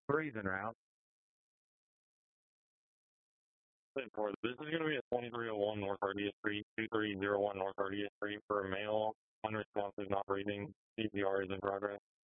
Breathing route. For this is going to be a 2301 North Ardia Street, 2301 North Ardia Street for a male, unresponsive, not breathing. CPR is in progress.